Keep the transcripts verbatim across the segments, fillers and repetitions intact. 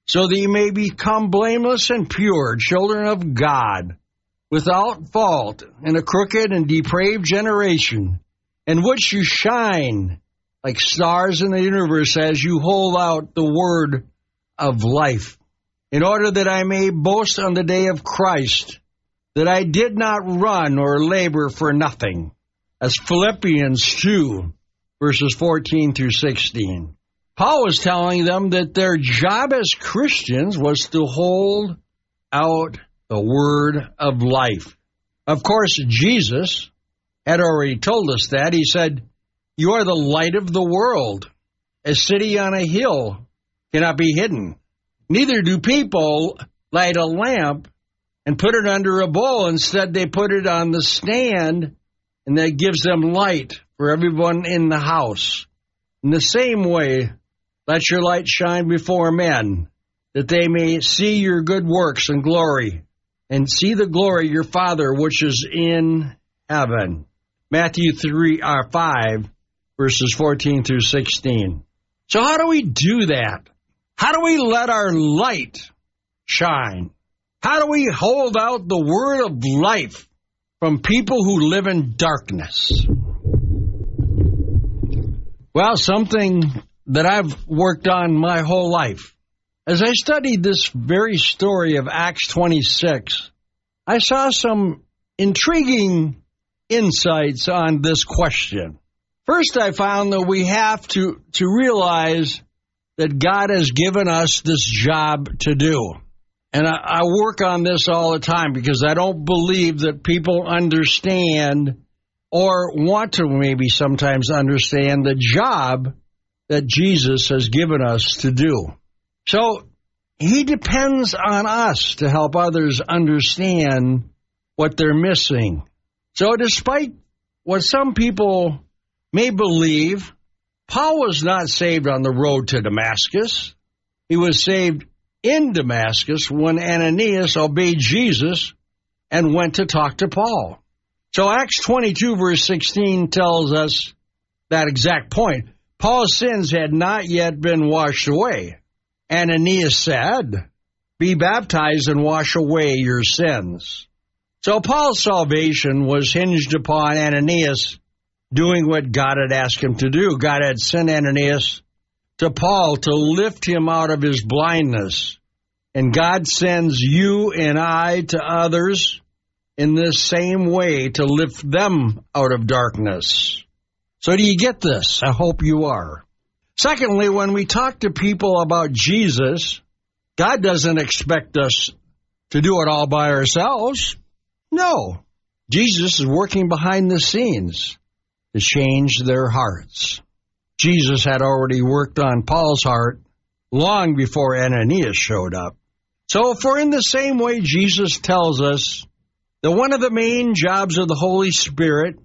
so that you may become blameless and pure, children of God, without fault in a crooked and depraved generation, in which you shine like stars in the universe as you hold out the word of life, in order that I may boast on the day of Christ, that I did not run or labor for nothing. That's Philippians two, verses fourteen through sixteen. Paul was telling them that their job as Christians was to hold out the word of life. Of course, Jesus had already told us that. He said, "You are the light of the world. A city on a hill cannot be hidden. Neither do people light a lamp and put it under a bowl. Instead, they put it on the stand, and that gives them light for everyone in the house. In the same way, let your light shine before men, that they may see your good works and glory, and see the glory of your Father which is in heaven." Matthew three or five, verses fourteen through sixteen. So how do we do that? How do we let our light shine? How do we hold out the word of life from people who live in darkness? Well, something that I've worked on my whole life. As I studied this very story of Acts twenty-six, I saw some intriguing insights on this question. First, I found that we have to, to realize that God has given us this job to do. And I, I work on this all the time because I don't believe that people understand or want to maybe sometimes understand the job that Jesus has given us to do. So he depends on us to help others understand what they're missing. So despite what some people may believe, Paul was not saved on the road to Damascus. He was saved in Damascus when Ananias obeyed Jesus and went to talk to Paul. So Acts twenty-two, verse sixteen tells us that exact point. Paul's sins had not yet been washed away. Ananias said, "Be baptized and wash away your sins." So Paul's salvation was hinged upon Ananias doing what God had asked him to do. God had sent Ananias to Paul to lift him out of his blindness. And God sends you and I to others in this same way to lift them out of darkness. So do you get this? I hope you are. Secondly, when we talk to people about Jesus, God doesn't expect us to do it all by ourselves. No. Jesus is working behind the scenes to change their hearts. Jesus had already worked on Paul's heart long before Ananias showed up. So for in the same way, Jesus tells us that one of the main jobs of the Holy Spirit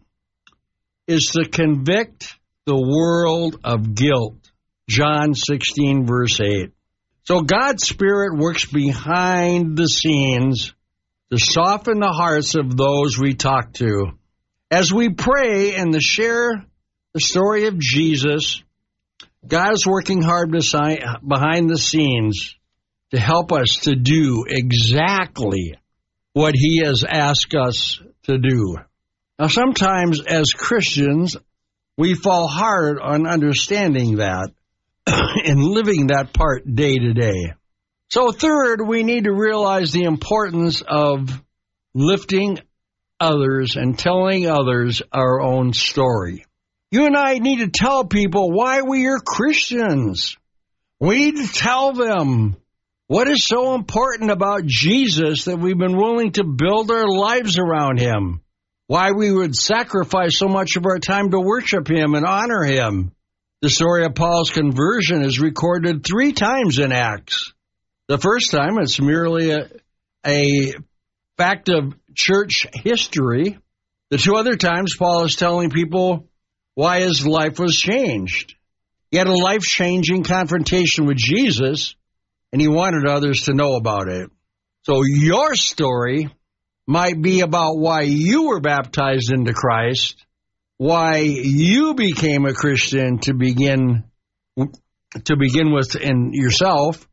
is to convict the world of guilt. John sixteen, verse eight. So God's Spirit works behind the scenes to soften the hearts of those we talk to. As we pray and to share the story of Jesus, God is working hard behind the scenes to help us to do exactly what He has asked us to do. Now, sometimes as Christians, we fall hard on understanding that and living that part day to day. So third, we need to realize the importance of lifting others and telling others our own story. You and I need to tell people why we are Christians. We need to tell them what is so important about Jesus that we've been willing to build our lives around Him. Why we would sacrifice so much of our time to worship Him and honor Him. The story of Paul's conversion is recorded three times in Acts. The first time, it's merely a, a fact of church history. The two other times, Paul is telling people why his life was changed. He had a life-changing confrontation with Jesus, and he wanted others to know about it. So your story might be about why you were baptized into Christ, why you became a Christian to begin to begin with in yourself,